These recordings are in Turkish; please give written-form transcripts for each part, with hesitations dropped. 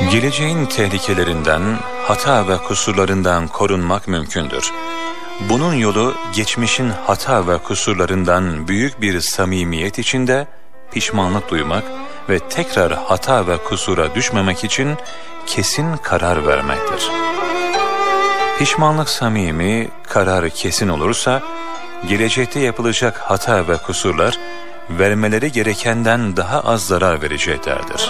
Geleceğin tehlikelerinden, hata ve kusurlarından korunmak mümkündür. Bunun yolu geçmişin hata ve kusurlarından büyük bir samimiyet içinde pişmanlık duymak ve tekrar hata ve kusura düşmemek için kesin karar vermektir. Pişmanlık samimi, karar kesin olursa, gelecekte yapılacak hata ve kusurlar vermeleri gerekenden daha az zarar vereceklerdir.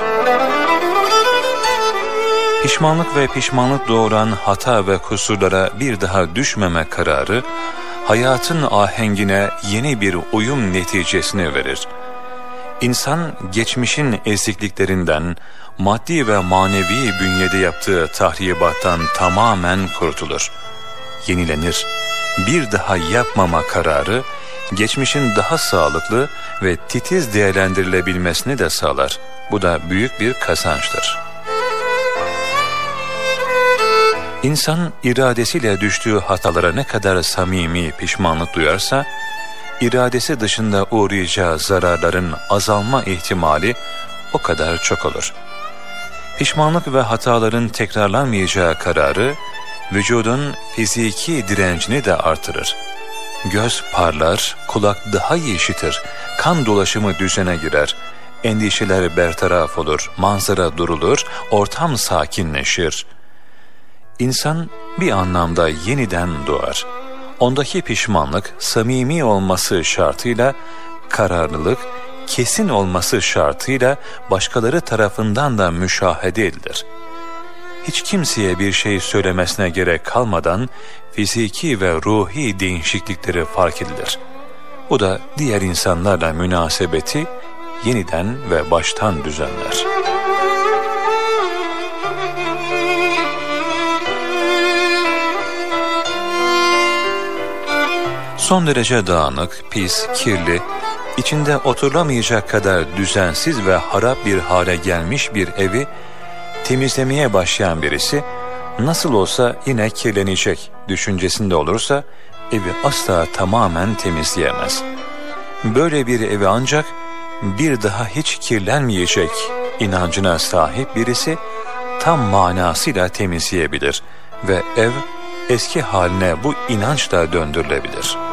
Pişmanlık ve pişmanlık doğuran hata ve kusurlara bir daha düşmeme kararı, hayatın ahengine yeni bir uyum neticesini verir. İnsan geçmişin ezikliklerinden, maddi ve manevi bünyede yaptığı tahribattan tamamen kurtulur. Yenilenir. Bir daha yapmama kararı, geçmişin daha sağlıklı ve titiz değerlendirilebilmesini de sağlar. Bu da büyük bir kazançtır. İnsan iradesiyle düştüğü hatalara ne kadar samimi pişmanlık duyarsa, iradesi dışında uğrayacağı zararların azalma ihtimali o kadar çok olur. Pişmanlık ve hataların tekrarlanmayacağı kararı, vücudun fiziki direncini de artırır. Göz parlar, kulak daha iyi işitir, kan dolaşımı düzene girer, endişeler bertaraf olur, manzara durulur, ortam sakinleşir. İnsan bir anlamda yeniden doğar. Ondaki pişmanlık samimi olması şartıyla, kararlılık kesin olması şartıyla başkaları tarafından da müşahede edilir. Hiç kimseye bir şey söylemesine gerek kalmadan fiziki ve ruhi değişiklikleri fark edilir. Bu da diğer insanlarla münasebeti yeniden ve baştan düzenler. Son derece dağınık, pis, kirli, içinde oturulamayacak kadar düzensiz ve harap bir hale gelmiş bir evi temizlemeye başlayan birisi, nasıl olsa yine kirlenecek düşüncesinde olursa evi asla tamamen temizleyemez. Böyle bir evi ancak bir daha hiç kirlenmeyecek inancına sahip birisi tam manasıyla temizleyebilir ve ev eski haline bu inançla döndürülebilir.